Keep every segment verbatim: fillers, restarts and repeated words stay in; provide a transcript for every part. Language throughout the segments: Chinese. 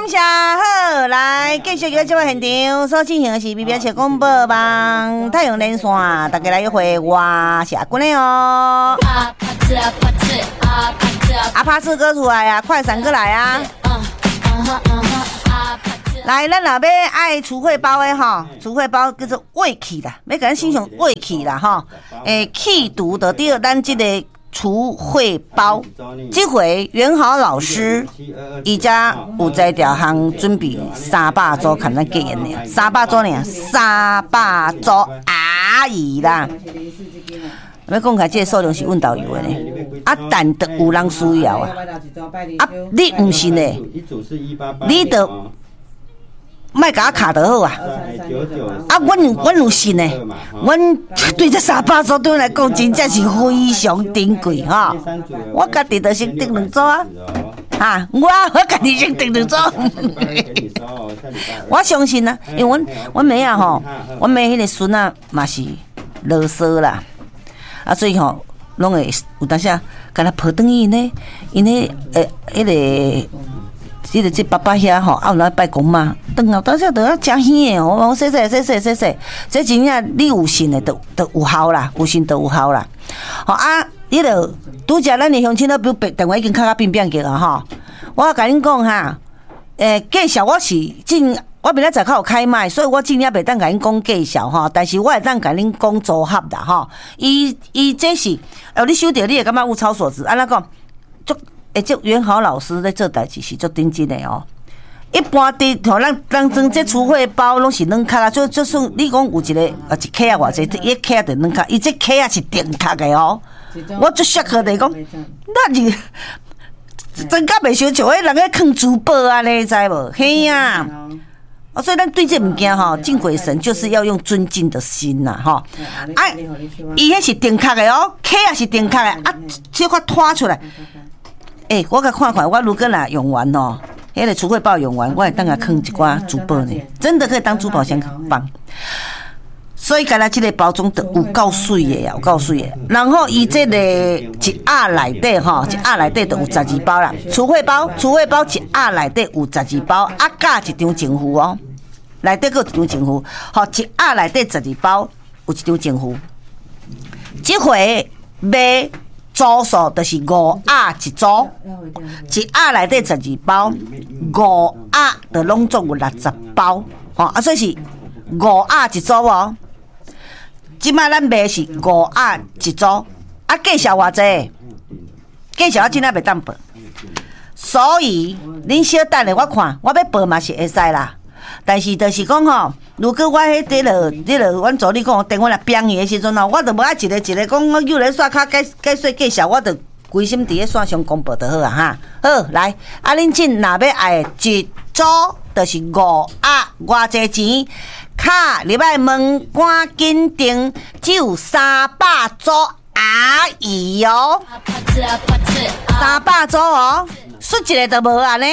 谢好，来继续个节目现场所进行的是 B B S 广播网太阳连线，大家来约会，我是阿君的哦。阿帕斯哥出来啊，快闪过来啊！来，咱若要爱除秽包的吼，除秽包叫做胃气啦，要甲咱欣赏胃气啦吼，诶，气毒的第二咱这个。除秽包，这回元豪老师伊家有在条行准备三百组，看咱计人呢，三百组呢，三百组阿姨啦。要讲起这个数量是阮导游的呢，啊，但得有人需要啊，啊，你唔信呢？你得。莫甲我卡得好啊！啊，阮阮有信呢，阮对这三百组对我来讲真正是非常珍贵哈。我家己就先订两组啊，哈，我我家己先订两组。我相信啊，因为阮阮妹啊吼，阮妹迄个孙啊嘛是啰嗦啦，啊，所以吼拢会有当时啊，甲他抱转去呢，因迄诶迄个。即个即爸爸遐吼，啊有来拜公嘛，当后当时都要诚香的哦，我说说说说说说，这真正你有信的，都都有效啦，有信都有效啦。吼啊，迄个拄则咱的乡亲都比如电话已经敲到变变叫啊吼，我甲恁讲哈，诶，介绍我是真，我明仔载较有开麦，所以我真正袂当甲恁讲介绍吼，但是我会当甲恁讲组合啦吼。伊伊这是，哦，你收到你会感觉物超所值，安怎讲？足。诶，这元豪老师在做代志是足认真的哦。一般伫吼，咱咱装这除秽包拢是软壳啊，就就算你讲有一个啊一克啊偌济，一克啊就软壳，伊这克啊是定壳的哦。我足适合的讲，那是真甲袂相像，迄人咧藏珠宝啊，你知无？嘿呀！啊，所以咱对这物件吼，敬鬼神就是要用尊敬的心呐，吼。啊，伊迄是定壳的哦，克啊是定壳的，啊，小可拖出来。诶、欸，我甲看看，我如果若用完哦，迄个除秽包用完，我会当甲藏一寡珠宝呢，真的可以当珠宝箱放。所以，干来这个包装的有够水的呀，有够水的。然后，伊这个一盒内底吼，一盒内底就有十二包啦。除秽包，除秽包一盒内底有十二包，啊加一张情符哦，内底有一张情符，吼一盒内底十二包，有一张情符。这回买。组数就是五盒一组，一盒内底十二包，五盒就拢总有六十包，吼啊，所以是五盒一组哦。即摆咱卖是五盒一组，啊，介绍偌济？介绍我真正袂当报，所以恁小等下我看，我要报嘛是会使啦。但是就是讲吼，如果我迄个落，迄落，阮助理讲电话来编伊的时阵吼，我就无爱一个一个讲，我又来刷卡解解说介绍，我就规心伫咧线上公布就好啊哈。好，来，啊恁进若要爱一组，就是五盒，偌济钱？卡入来问，赶紧订，只有三百组阿姨哦，三百组哦，输一个就无啊呢。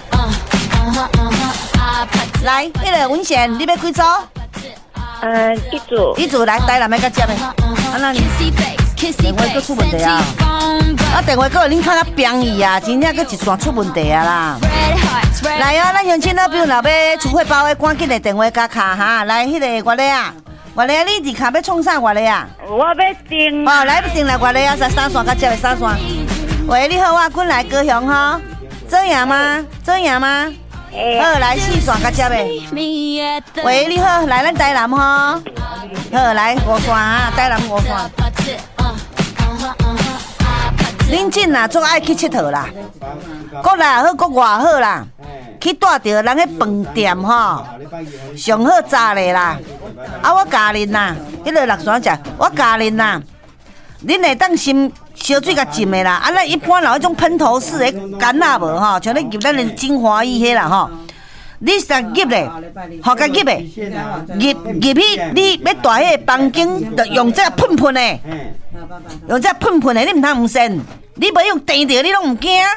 来，迄个文贤，你要几组？ 呃，一组。 一组来，台南要甲接的。啊，那电话佫出问题啊！啊，电话佫有恁看较便宜啊，真正佫一线出问题啊啦！来啊，咱乡亲那边若要除秽包的，赶紧的电话加卡哈。来，迄个外咧啊，外咧你伫骹要创啥外咧啊？ 我要订。 哦，来订来外咧啊，三三线甲接的三线。喂，你好，我滚来高雄哈，这样吗？这样吗？好，来四线甲接的。喂，你好，来咱台南吼。好，来五线啊，台南五线。恁真啦，总爱去佚佗啦，国内好，国外好啦，去带着人个饭店吼，上好炸嘞啦。啊，我教恁啦，迄个六山食，我教恁啦。恁会当先烧水甲浸的啦，啊，咱一般老迄种喷头式的干那无吼，像咧入咱的精华液迄啦吼。你是入咧，好甲入的，入入去，你要大迄个房间，就用这喷喷的，用这喷喷的，你唔通唔信，你无用电着，你拢唔惊，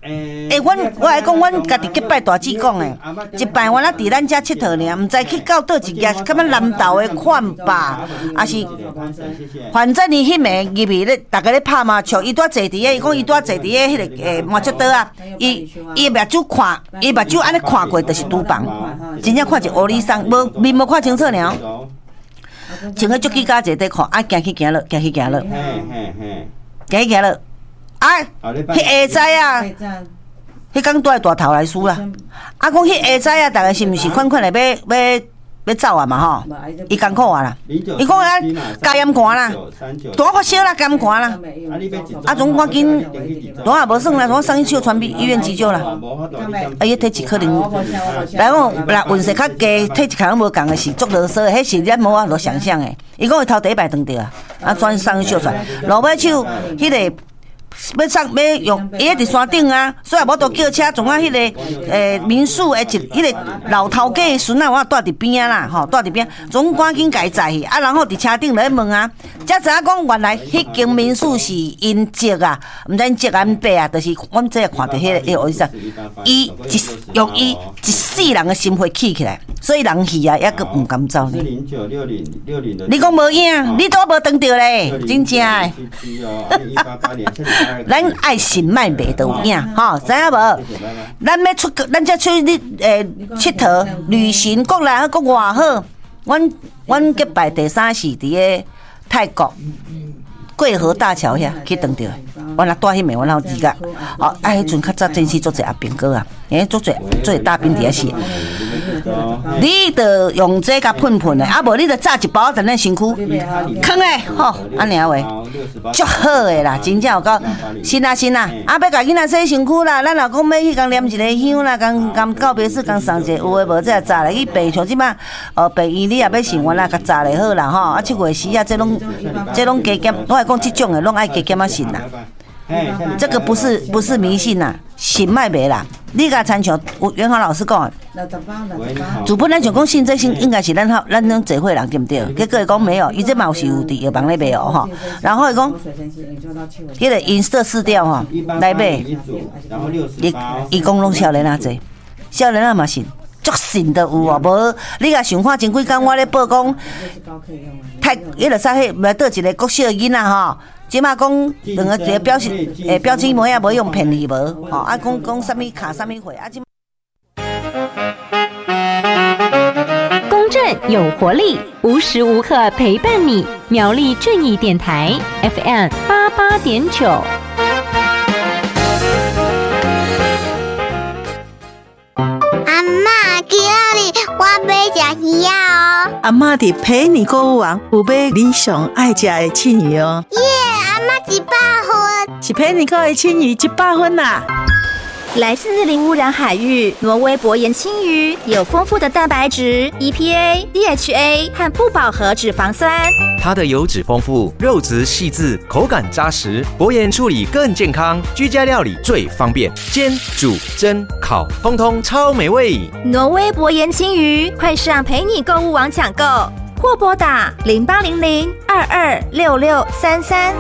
诶、欸，阮我来讲，阮家己结拜大姊讲诶，一摆我那伫咱遮佚佗尔，毋知去到倒一家，敢若南投诶款吧，还是反正伊迄暝入去咧，逐个咧拍麻将，伊拄坐伫诶，伊讲伊拄坐伫诶迄个诶麻将桌啊，伊伊目睭看，伊目睭安尼看过，就是赌房，真正看一乌里桑，无面无看清楚尔。穿个足几家坐伫看，啊，行去行落，行去行落，行去行落。啊，迄下载啊，迄刚带大头来输啦。啊，讲迄下载啊，大概是毋是款款来要要要走啊嘛吼？伊艰苦啊啦，伊讲啊，加盐寒啦，大发烧啦，加盐寒啦。啊，总赶紧，大也无算啦，总送去小传医医院急救啦。啊，伊体质可能，来讲来运势较低，体质可能无共的是足啰嗦的，迄是咱无法度想象的。伊讲伊头第一摆断掉啊，啊，转送去小传，落尾手迄个。要上要用，伊喺伫山顶啊，所以无都叫车，从啊迄个诶、呃、民宿诶一迄个老头家诶孙仔，我住伫边啊啦，吼，住伫边，总赶紧家载去，啊，然后伫车顶来问啊，才知影讲原来迄间民宿是因籍啊，毋知因籍安爸啊，就是阮这看到迄个迄个意思，伊一用伊一世人诶心血起起来，所以人去啊，抑阁毋敢走呢。你讲无影，你都无当着咧，真正诶。咱爱信卖袂都有影，吼，知影无？咱要出，咱才出去诶佚佗、旅行，国内好，国外好。阮阮结拜第三是伫个泰国过河大桥遐去当着，我若住迄暝，我老二个，哦，啊，迄阵较早真是做者阿兵哥啊，诶，做者做大兵伫遐是。你着用这甲喷喷的，啊无你着炸一包在咱身躯，囥诶，吼，安尼话，足好诶啦，真正有够新啊新啊，啊要甲囡仔洗身躯啦，咱若讲要去共念一个香啦，共共告别式共送一个，有诶无这炸来去备，像即摆哦备医你也要成原来甲炸咧好啦吼，啊七月时啊，这拢这拢加减，我来讲即种诶拢爱加减啊信啦。这个不是不是迷信呐，信卖袂啦。你甲参像袁豪老师讲，主本来就讲信这信应该是咱好咱拢聚会人对不对？结果伊讲没有，伊这嘛有是有伫药房咧卖哦吼。然后伊讲，迄个银色四调吼来买，伊伊讲拢少年仔济，少年仔嘛信。足信都有哦，无你甲想看前几工我咧报讲，太迄个啥迄来倒一个国小的囡仔吼，即马讲两个一个表情诶表情模样无用骗你无，吼啊讲讲啥物卡啥物货啊即。 公正有活力，无时无刻陪伴你。苗栗正义电台 F M 八八点九。 阿嬷，今日我要吃鱼哦。 阿嬷伫陪你购物网有买你上爱食的青鱼哦。 耶，阿嬷一百分， 是陪你购的青鱼一百分啦。 来自零污染海域，挪威薄盐青鱼有丰富的蛋白质、E P A、D H A 和不饱和脂肪酸。 它的油脂丰富，肉质细致，口感扎实。薄盐处理更健康，居家料理最方便，煎、煮、蒸、烤，通通超美味。 挪威薄盐青鱼，快上陪你购物网抢购，或拨打零八零零二二六六三三。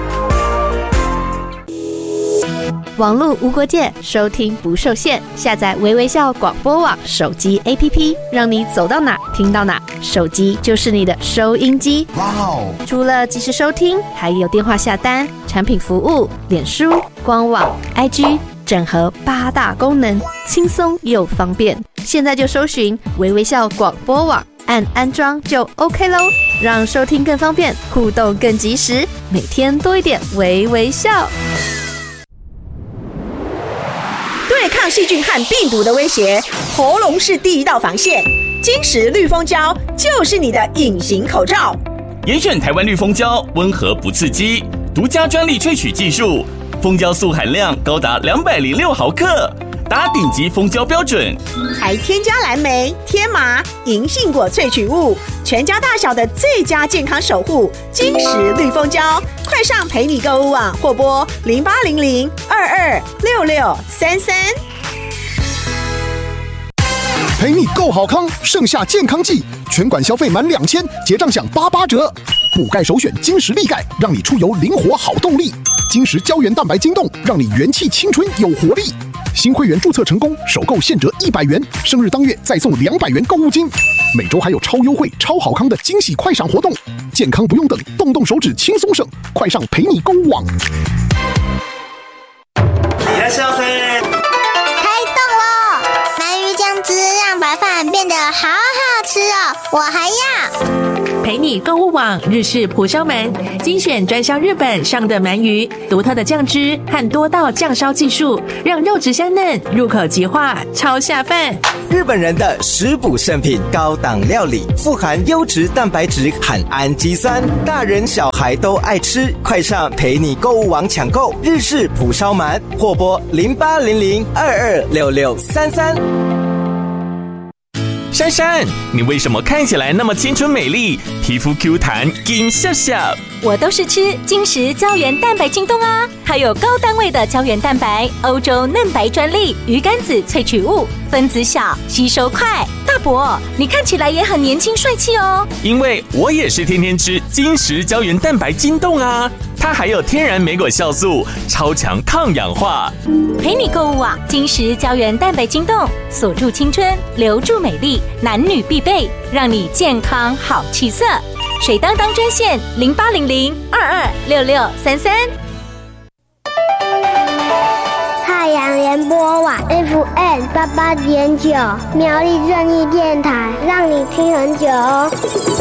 网络无国界，收听不受限。下载微微笑广播网手机 A P P， 让你走到哪听到哪，手机就是你的收音机。哇哦！除了即时收听，还有电话下单、产品服务、脸书、官网、I G， 整合八大功能，轻松又方便。现在就搜寻微微笑广播网，按安装就 OK 咯，让收听更方便，互动更及时，每天多一点微微笑。 对抗细菌和病毒的威胁，喉咙是第一道防线。金石绿蜂胶就是你的隐形口罩。 严选台湾绿蜂胶，温和不刺激，独家专利萃取技术，蜂胶素含量高达两百零六毫克，达顶级蜂胶标准。 还添加蓝莓、天麻、银杏果萃取物，全家大小的最佳健康守护。金石绿蜂胶，快上陪你购物网或拨零八零零二二六六三三。 陪你购好康，盛夏健康季，全馆消费满两千，结账享八八折。补钙首选金石力钙，让你出游灵活好动力。金石胶原蛋白晶冻，让你元气青春有活力。 新会员注册成功，首购现折一百元，生日当月再送两百元购物金。每周还有超优惠、超好康的惊喜快闪活动，健康不用等，动动手指轻松省，快上陪你购物网。 いらっしゃいませ。 开动喽！鳗鱼酱汁让白饭变得好好吃哦，我还要。 陪你购物网日式蒲烧鳗，精选专销日本上的鳗鱼，独特的酱汁和多道酱烧技术，让肉质香嫩，入口即化，超下饭。 日本人的食补圣品，高档料理，富含优质蛋白质和氨基酸，大人小孩都爱吃。快上陪你购物网抢购日式蒲烧鳗，或拨零八零零二二六六三三。 珊珊，你为什么看起来那么青春美丽，皮肤 Q 弹，金笑笑？ 我都是吃金石胶原蛋白晶冻啊，还有高单位的胶原蛋白，欧洲嫩白专利，鱼肝子萃取物，分子小，吸收快。大伯，你看起来也很年轻帅气哦。 因为我也是天天吃金石胶原蛋白晶冻啊，它还有天然莓果酵素，超强抗氧化。 陪你购物网，金石胶原蛋白晶冻，锁住青春，留住美丽，男女必备，让你健康好气色。水当当专线零八零零二二六六三三。 太阳联播网 F M 八八点九，苗栗正义电台，让你听很久哦。